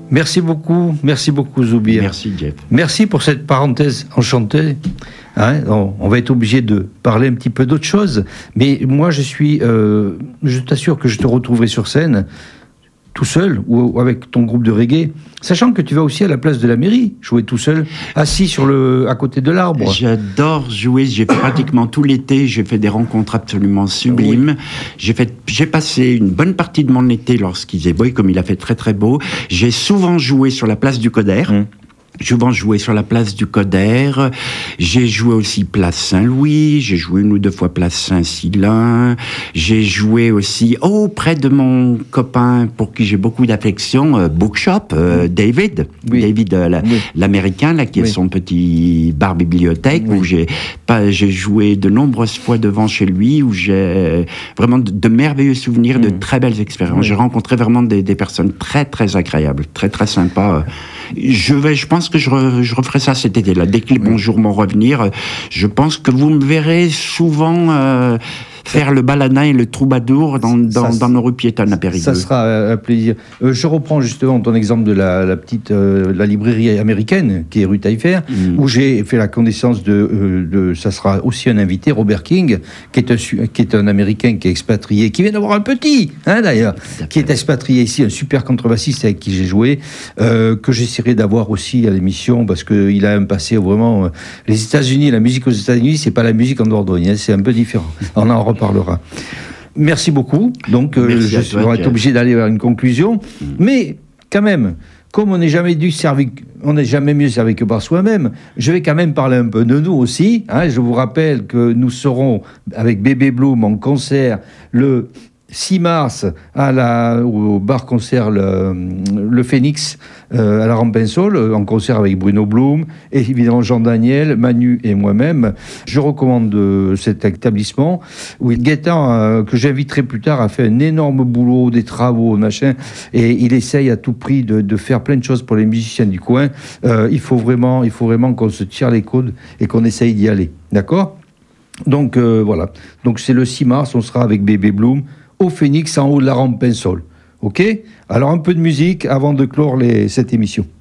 Merci beaucoup Zoubir. Merci Jeff. Merci pour cette parenthèse enchantée. Hein, on va être obligé de parler un petit peu d'autre chose, mais moi je t'assure que je te retrouverai sur scène tout seul ou avec ton groupe de reggae, sachant que tu vas aussi à la place de la mairie jouer tout seul, assis à côté de l'arbre. J'adore jouer, j'ai fait pratiquement tout l'été, j'ai fait des rencontres absolument sublimes. Oui. J'ai passé une bonne partie de mon été lorsqu'il faisait beau, et comme il a fait très très beau. J'ai souvent joué sur la place du Coder. Souvent joué sur la place du Coder. J'ai joué aussi place Saint-Louis. J'ai joué 1 ou 2 fois place Saint-Silin. J'ai joué aussi près de mon copain pour qui j'ai beaucoup d'affection, Bookshop, David. Oui. David, l'américain, là, qui est son petit bar bibliothèque, où j'ai joué de nombreuses fois devant chez lui, où j'ai vraiment de merveilleux souvenirs, de très belles expériences. J'ai rencontré vraiment des personnes très, très agréables, très, très sympas. Je pense que je referai ça cet été-là. Dès que les bons jours vont revenir, je pense que vous me verrez souvent faire le baladin et le troubadour dans nos rues piétonnes à Périgueux. Ça sera un plaisir. Je reprends justement ton exemple de la librairie américaine qui est rue Taillefer, où j'ai fait la connaissance ça sera aussi un invité, Robert King, qui est un Américain qui est expatrié, qui vient d'avoir un petit, d'ailleurs, qui est expatrié ici, un super contrebassiste avec qui j'ai joué, que j'essaierai d'avoir aussi à l'émission, parce qu'il a un passé vraiment... les États-Unis, la musique aux États-Unis, c'est pas la musique en Dordogne, c'est un peu différent. On en reparlera. Merci beaucoup. Donc, je vais être obligé d'aller vers une conclusion. Mais, quand même, comme on n'est jamais mieux servi que par soi-même, je vais quand même parler un peu de nous aussi. Je vous rappelle que nous serons, avec Bébé Bloom, en concert le 6 mars au bar-concert le Phoenix à la Rampensol, en concert avec Bruno Blum et évidemment Jean Daniel, Manu et moi-même. Je recommande cet établissement où Gaëtan, que j'inviterai plus tard, a fait un énorme boulot, des travaux, machin, et il essaye à tout prix de faire plein de choses pour les musiciens du coin. Il faut vraiment qu'on se tire les coudes et qu'on essaye d'y aller. D'accord ? Donc voilà. Donc c'est le 6 mars, on sera avec Bébé Bloom au Phoenix en haut de la Rampensol. Ok ? Alors un peu de musique avant de clore cette émission.